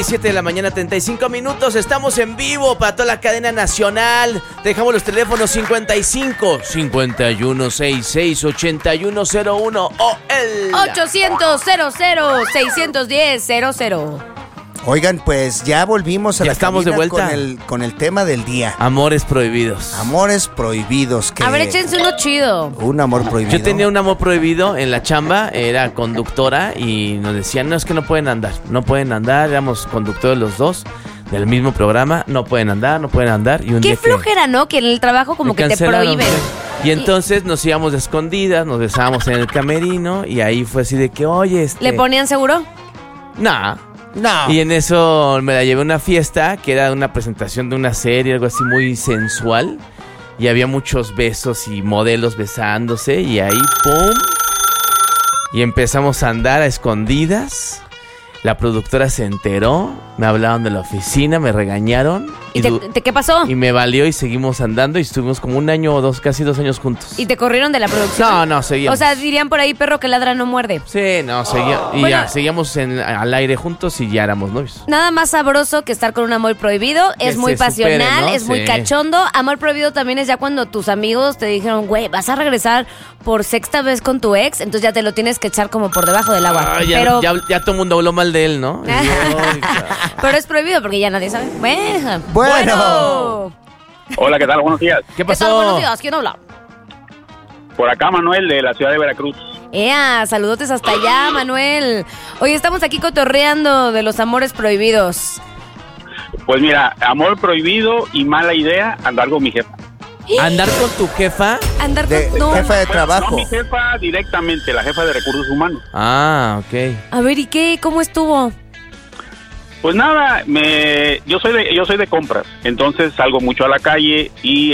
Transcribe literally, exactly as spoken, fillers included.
siete de la mañana, treinta y cinco minutos. Estamos en vivo para toda la cadena nacional. Dejamos los teléfonos cincuenta y cinco, cincuenta y uno, sesenta y seis, ochenta y uno cero uno o el ochocientos, cero cero, seiscientos diez, cero cero. Oigan, pues ya volvimos a ya la estamos de vuelta con el, con el tema del día. Amores prohibidos. Amores prohibidos. Que A ver, échense uno chido. Un amor prohibido. Yo tenía un amor prohibido en la chamba, era conductora y nos decían, no, es que no pueden andar, no pueden andar, éramos conductores los dos del mismo programa, no pueden andar, no pueden andar. Y un Qué día flojera, ¿no? Que en el trabajo como que te cancelaron, prohíben. sí. Y entonces nos íbamos de escondidas, nos besábamos en el camerino y ahí fue así de que, oye, este... ¿Le ponían seguro? Nah. No. Y en eso me la llevé a una fiesta que era una presentación de una serie, algo así muy sensual. Y había muchos besos y modelos besándose. Y ahí, ¡pum! Y empezamos a andar a escondidas. La productora se enteró, me hablaron de la oficina, me regañaron. ¿Y te, te, qué pasó? Y me valió y seguimos andando y estuvimos como un año o dos, casi dos años juntos. ¿Y te corrieron de la producción? No, no, seguíamos. O sea, dirían por ahí, perro que ladra no muerde. Sí, no, seguíamos. Y Bueno, ya, seguíamos en, al aire juntos y ya éramos novios. Nada más sabroso que estar con un amor prohibido. Que Es muy se pasional, supere, ¿no? es muy Sí. cachondo. Amor prohibido también es ya cuando tus amigos te dijeron, güey, vas a regresar por sexta vez con tu ex, entonces ya te lo tienes que echar como por debajo del agua. Ah, ya, Pero... ya, ya todo el mundo habló mal de él, ¿no? Ay, Pero es prohibido porque ya nadie sabe. Bueno. Bueno. Hola, ¿qué tal? Buenos días. ¿Qué ¿Qué pasó? tal? Buenos días. ¿Quién habla? Por acá, Manuel, de la ciudad de Veracruz. Ea, saludotes hasta allá, Manuel. Hoy estamos aquí cotorreando de los amores prohibidos. Pues mira, amor prohibido y mala idea, andar con mi jefa. ¿Andar con tu jefa? Andar De, con... No. jefa de Bueno, trabajo. no mi jefa directamente, la jefa de recursos humanos. Ah, ok. A ver, ¿y qué? ¿Cómo estuvo? Pues nada, me, yo soy de, yo soy de compras, entonces salgo mucho a la calle y